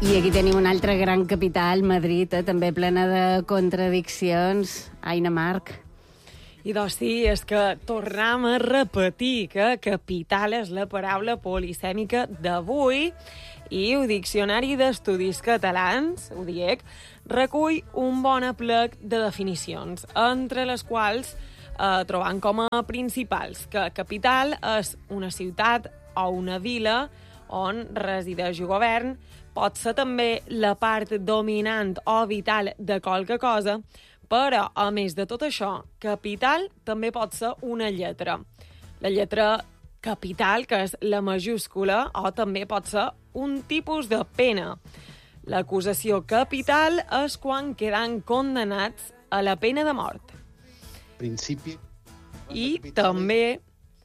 I aquí tenim un altre gran capital, Madrid, també plena de contradiccions. Aina Marc. I doncs sí, és que tornem a repetir que capital és la paraula polisèmica d'avui i el Diccionari d'Estudis Catalans, ho dic, recull un bon aplec de definicions, entre les quals trobant com a principals que capital és una ciutat o una vila on resideix el govern, pot ser també la part dominant o vital de qualque cosa, però, a més de tot això, capital també pot ser una lletra. La lletra capital, que és la majúscula, o també pot ser un tipus de pena. L'acusació capital és quan queden condemnats a la pena de mort. Principi. I també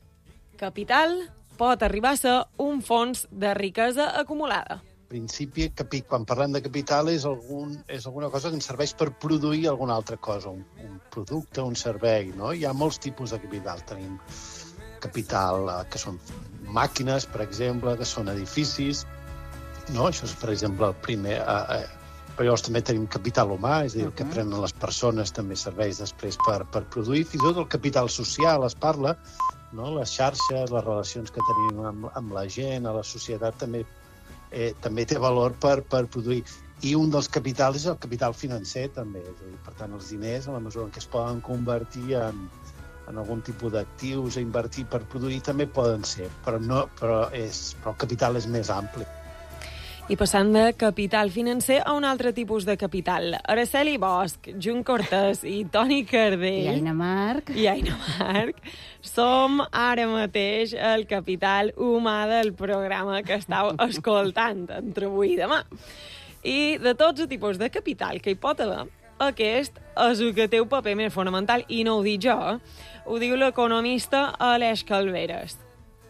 capital pot arribar a ser un fons de riquesa acumulada. Principi, quan parlem de capital, és alguna cosa que ens serveix per produir alguna altra cosa, un producte, un servei, no? Hi ha molts tipus de capital. Tenim capital que són màquines, per exemple, que són edificis, no? Això és, per exemple, el primer... Però llavors també tenim capital humà, és a dir, el que prenen les persones també serveix després per produir. Fins i tot el capital social es parla, no? Les xarxes, les relacions que tenim amb la gent, a la societat també té valor per produir. I un dels capitals és el capital financer, també. És a dir, per tant, els diners, a la mesura en què es poden convertir en algun tipus d'actius a invertir per produir, també poden ser. Però el capital és més ampli. I passant de capital financer a un altre tipus de capital. Araceli Bosch, Jun Cortés i Toni Cardell... I Aina Marc. Som ara mateix el capital humà del programa que estàu escoltant entre avui i demà. I de tots els tipus de capital que hi pot haver, aquest és el que té un paper més fonamental, i no ho dic jo, ho diu l'economista Aleix Calveres.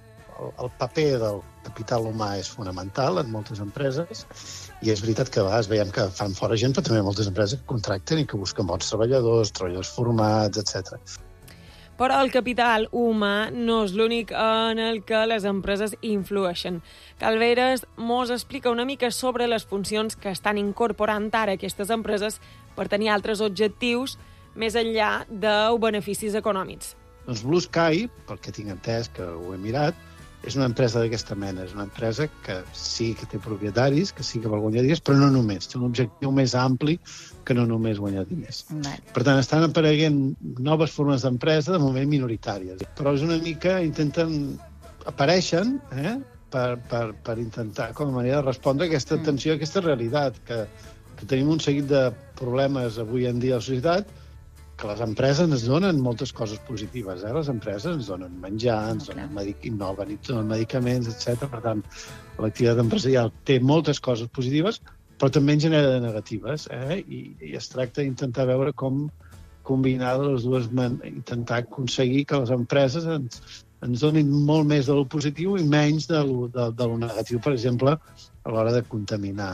El paper del capital humà és fonamental en moltes empreses i és veritat que a vegades veiem que fan fora gent, però també moltes empreses que contracten i que busquen bons treballadors formats, etc. Però el capital humà no és l'únic en el que les empreses influeixen. Calveres mos explica una mica sobre les funcions que estan incorporant ara aquestes empreses per tenir altres objectius més enllà dels beneficis econòmics. Doncs Blue Sky, pel que tinc entès, que ho he mirat, és una empresa d'aquesta mena. És una empresa que sí que té propietaris, que sí que vol guanyar diners, però no només. Té un objectiu més ampli que no només guanyar diners. Per tant, estan apareguent noves formes d'empresa, de moment minoritàries. Però és una mica, apareixen per intentar, com a manera de respondre a aquesta tensió, a aquesta realitat, que tenim un seguit de problemes avui en dia a la societat, que les empreses ens donen moltes coses positives. Les empreses ens donen menjar, ens donen medicaments, etc. Per tant, l'activitat empresarial té moltes coses positives, però també en genera de negatives. I es tracta d'intentar veure com combinar les dues, intentar aconseguir que les empreses ens donin molt més de lo positiu i menys de lo negatiu, per exemple, a l'hora de contaminar.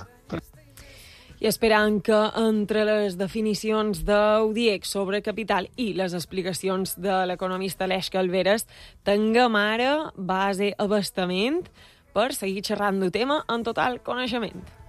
I esperant que entre les definicions d'Udiec sobre capital i les explicacions de l'economista Aleix Calveres tinguem ara base abastament per seguir xerrant del tema en total coneixement.